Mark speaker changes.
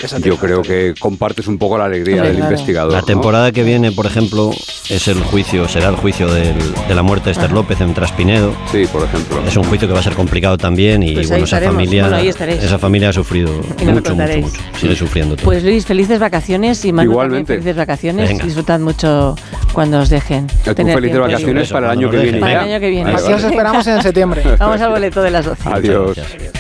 Speaker 1: yo creo que compartes un poco la alegría del investigador.
Speaker 2: La temporada que viene, por ejemplo, será el juicio de la muerte de Esther López en Traspinedo.
Speaker 1: Sí, por ejemplo.
Speaker 2: Es un juicio que va a ser complicado también y
Speaker 3: pues
Speaker 2: esa familia ha sufrido mucho. Sigue sufriendo todo.
Speaker 3: Pues Luis, felices vacaciones y Manu también felices vacaciones. Venga. Disfrutad mucho cuando os dejen.
Speaker 1: Felices vacaciones para el año que viene.
Speaker 3: Para el año que viene.
Speaker 4: Aquí os esperamos en septiembre.
Speaker 3: Vamos al boleto de las 12.
Speaker 1: Adiós.